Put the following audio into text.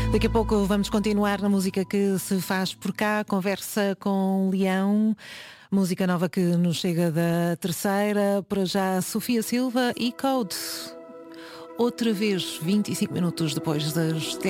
Daqui a pouco vamos continuar na música que se faz por cá, conversa com Leão, música nova que nos chega da terceira, para já Sofia Silva e Code. Outra vez, 25 minutos depois das